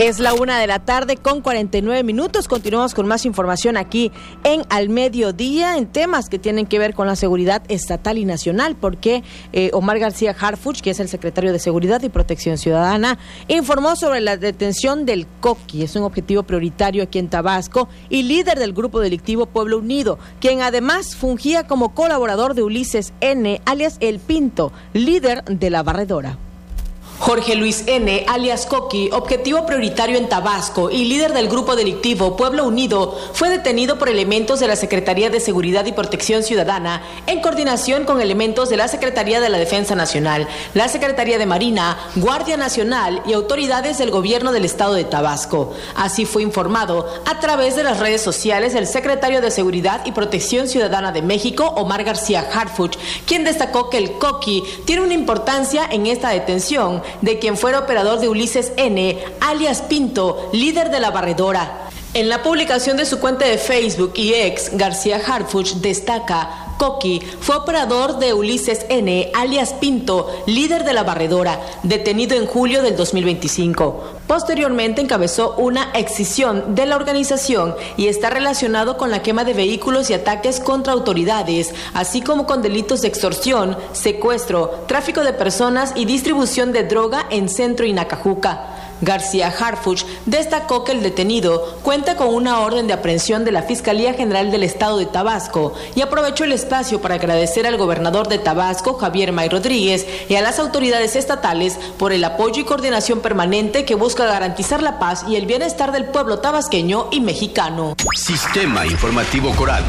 Es la 1:00 con 49 minutos. Continuamos con más información aquí en Al Mediodía, en temas que tienen que ver con la seguridad estatal y nacional, porque Omar García Harfuch, que es el secretario de Seguridad y Protección Ciudadana, informó sobre la detención del Coqui. Es un objetivo prioritario aquí en Tabasco y líder del grupo delictivo Pueblo Unido, quien además fungía como colaborador de Ulises N., alias El Pinto, líder de La Barredora. Jorge Luis N., alias Coqui, objetivo prioritario en Tabasco y líder del grupo delictivo Pueblo Unido, fue detenido por elementos de la Secretaría de Seguridad y Protección Ciudadana en coordinación con elementos de la Secretaría de la Defensa Nacional, la Secretaría de Marina, Guardia Nacional y autoridades del gobierno del estado de Tabasco. Así fue informado a través de las redes sociales el secretario de Seguridad y Protección Ciudadana de México, Omar García Harfuch, quien destacó que el Coqui tiene una importancia en esta detención de quien fuera operador de Ulises N., alias Pinto, líder de La Barredora. En la publicación de su cuenta de Facebook y ex, García Harfuch destaca: Coqui fue operador de Ulises N., alias Pinto, líder de La Barredora, detenido en julio del 2025. Posteriormente encabezó una escisión de la organización y está relacionado con la quema de vehículos y ataques contra autoridades, así como con delitos de extorsión, secuestro, tráfico de personas y distribución de droga en Centro y Nacajuca. García Harfuch destacó que el detenido cuenta con una orden de aprehensión de la Fiscalía General del Estado de Tabasco y aprovechó el espacio para agradecer al gobernador de Tabasco, Javier May Rodríguez, y a las autoridades estatales por el apoyo y coordinación permanente que busca garantizar la paz y el bienestar del pueblo tabasqueño y mexicano. Sistema Informativo Coral.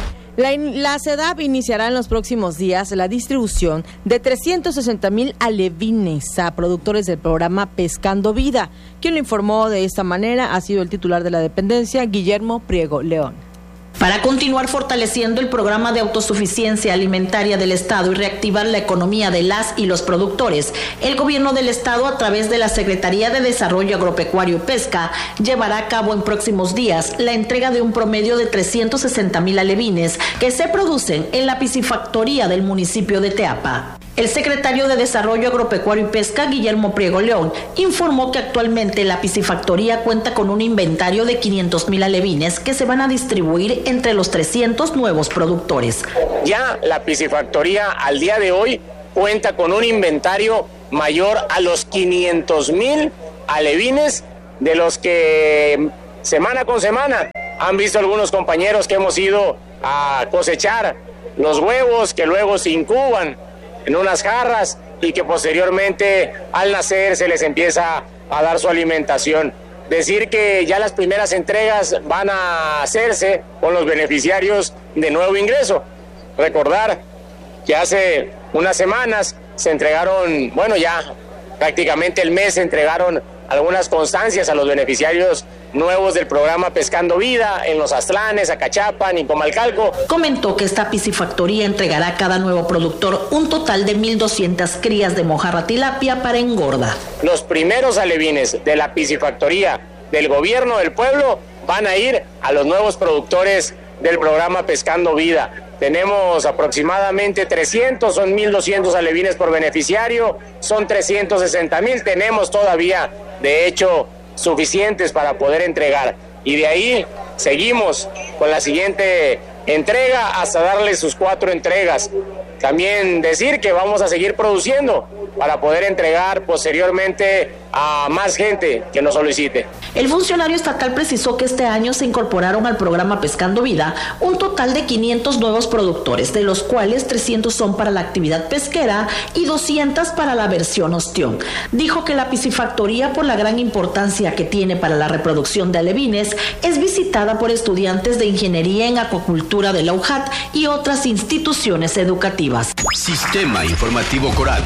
La SEDAV iniciará en los próximos días la distribución de 360,000 alevines a productores del programa Pescando Vida. Quien lo informó de esta manera ha sido el titular de la dependencia, Guillermo Priego León. Para continuar fortaleciendo el programa de autosuficiencia alimentaria del Estado y reactivar la economía de las y los productores, el gobierno del Estado, a través de la Secretaría de Desarrollo Agropecuario y Pesca, llevará a cabo en próximos días la entrega de un promedio de 360,000 alevines que se producen en la piscifactoría del municipio de Teapa. El secretario de Desarrollo Agropecuario y Pesca, Guillermo Priego León, informó que actualmente la piscifactoría cuenta con un inventario de 500,000 alevines que se van a distribuir entre los 300 nuevos productores. Ya la piscifactoría al día de hoy cuenta con un inventario mayor a los 500,000 alevines, de los que semana con semana han visto algunos compañeros que hemos ido a cosechar los huevos que luego se incuban en unas jarras y que posteriormente al nacer se les empieza a dar su alimentación. Decir que ya las primeras entregas van a hacerse con los beneficiarios de nuevo ingreso. Recordar que hace unas semanas se entregaron, ya prácticamente el mes se entregaron algunas constancias a los beneficiarios nuevos del programa Pescando Vida en Los Aztlanes, Acachapan y Comalcalco. Comentó que esta piscifactoría entregará a cada nuevo productor un total de 1,200 crías de mojarra tilapia para engorda. Los primeros alevines de la piscifactoría del gobierno del pueblo van a ir a los nuevos productores del programa Pescando Vida. Tenemos aproximadamente 300, son 1,200 alevines por beneficiario, son 360,000, tenemos todavía, de hecho, suficientes para poder entregar. Y de ahí seguimos con la siguiente entrega hasta darle sus 4 entregas. También decir que vamos a seguir produciendo para poder entregar posteriormente a más gente que nos solicite. El funcionario estatal precisó que este año se incorporaron al programa Pescando Vida un total de 500 nuevos productores, de los cuales 300 son para la actividad pesquera y 200 para la versión ostión. Dijo que la piscifactoría, por la gran importancia que tiene para la reproducción de alevines, es visitada por estudiantes de ingeniería en acuacultura de la UJAT y otras instituciones educativas. Sistema Informativo Coral.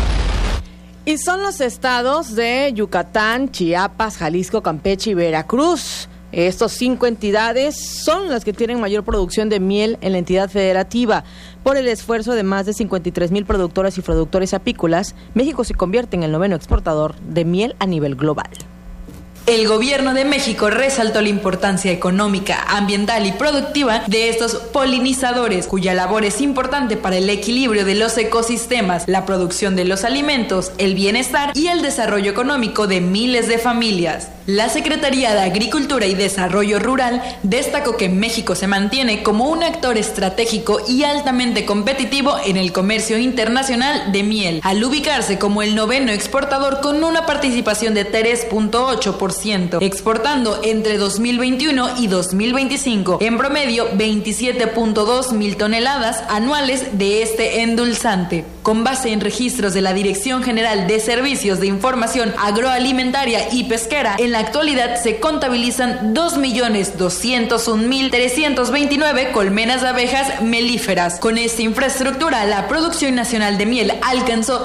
Y son los estados de Yucatán, Chiapas, Jalisco, Campeche y Veracruz. Estos 5 entidades son las que tienen mayor producción de miel en la entidad federativa. Por el esfuerzo de más de 53,000 productoras y productores apícolas, México se convierte en el 9º exportador de miel a nivel global. El gobierno de México resaltó la importancia económica, ambiental y productiva de estos polinizadores, cuya labor es importante para el equilibrio de los ecosistemas, la producción de los alimentos, el bienestar y el desarrollo económico de miles de familias. La Secretaría de Agricultura y Desarrollo Rural destacó que México se mantiene como un actor estratégico y altamente competitivo en el comercio internacional de miel, al ubicarse como el 9º exportador con una participación de 3.8%, exportando entre 2021 y 2025 en promedio 27.2 mil toneladas anuales de este endulzante. Con base en registros de la Dirección General de Servicios de Información Agroalimentaria y Pesquera, en la actualidad se contabilizan 2.201.329 colmenas de abejas melíferas. Con esta infraestructura, la producción nacional de miel alcanzó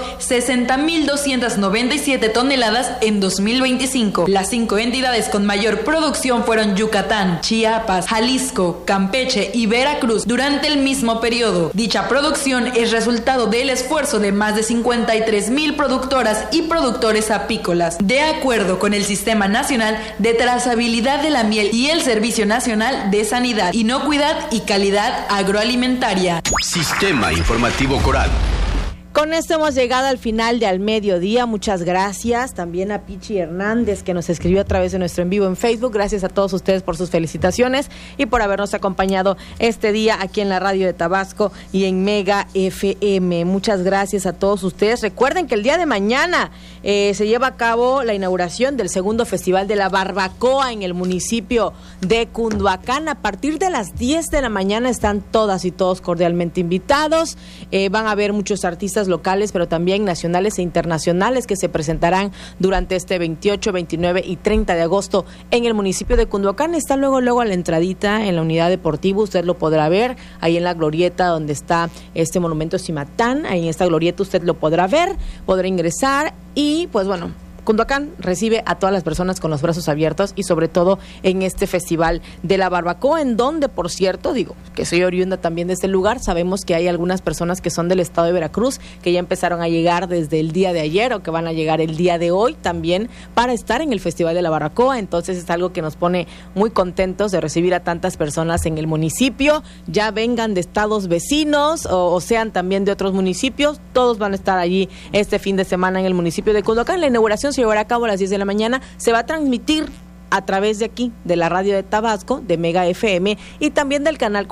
60.297 toneladas en 2025. Las 5 entidades con mayor producción fueron Yucatán, Chiapas, Jalisco, Campeche y Veracruz durante el mismo periodo. Dicha producción es resultado del esfuerzo de más de 53,000 productoras y productores apícolas. De acuerdo con el Sistema Nacional de Trazabilidad de la Miel y el Servicio Nacional de Sanidad, Inocuidad y Calidad Agroalimentaria. Sistema Informativo Coral. Con esto hemos llegado al final de Al Mediodía. Muchas gracias también a Pichi Hernández, que nos escribió a través de nuestro en vivo en Facebook. Gracias a todos ustedes por sus felicitaciones y por habernos acompañado este día aquí en la radio de Tabasco y en Mega FM. Muchas gracias a todos ustedes. Recuerden que el día de mañana se lleva a cabo la inauguración del segundo Festival de la Barbacoa en el municipio de Cunduacán. A partir de las 10 de la mañana están todas y todos cordialmente invitados. Van a haber muchos artistas locales, pero también nacionales e internacionales que se presentarán durante este 28, 29 y 30 de agosto en el municipio de Cunduacán. Está luego a la entradita en la unidad deportiva, usted lo podrá ver, ahí en la glorieta donde está este monumento Cimatán, ahí en esta glorieta usted lo podrá ver, podrá ingresar y pues bueno, Cunduacán recibe a todas las personas con los brazos abiertos y sobre todo en este Festival de la Barbacoa, en donde, por cierto, digo que soy oriunda también de este lugar, sabemos que hay algunas personas que son del estado de Veracruz que ya empezaron a llegar desde el día de ayer o que van a llegar el día de hoy también para estar en el Festival de la Barbacoa. Entonces es algo que nos pone muy contentos de recibir a tantas personas en el municipio, ya vengan de estados vecinos o sean también de otros municipios, todos van a estar allí este fin de semana en el municipio de Cunduacán. La inauguración se llevará a cabo a las 10 de la mañana, se va a transmitir a través de aquí, de la radio de Tabasco, de Mega FM y también del canal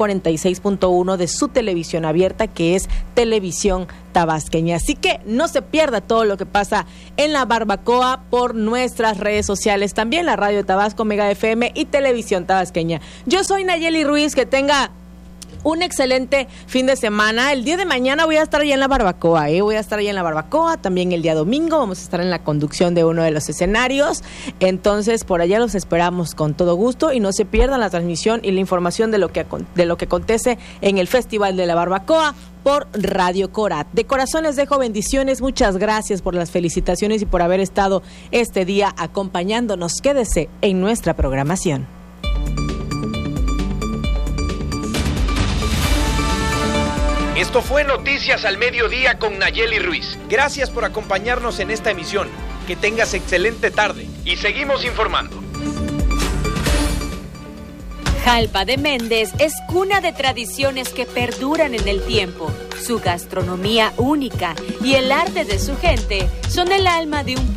46.1 de su televisión abierta, que es Televisión Tabasqueña. Así que no se pierda todo lo que pasa en la Barbacoa por nuestras redes sociales, también la radio de Tabasco, Mega FM y Televisión Tabasqueña. Yo soy Nayeli Ruiz, que tenga un excelente fin de semana. El día de mañana voy a estar allá en la Barbacoa, voy a estar allá en la Barbacoa, también el día domingo vamos a estar en la conducción de uno de los escenarios, entonces por allá los esperamos con todo gusto y no se pierdan la transmisión y la información de lo que acontece en el Festival de la Barbacoa por Radio Corat. De corazón les dejo bendiciones, muchas gracias por las felicitaciones y por haber estado este día acompañándonos. Quédese en nuestra programación. Esto fue Noticias al Mediodía con Nayeli Ruiz. Gracias por acompañarnos en esta emisión. Que tengas excelente tarde y seguimos informando. Jalpa de Méndez es cuna de tradiciones que perduran en el tiempo. Su gastronomía única y el arte de su gente son el alma de un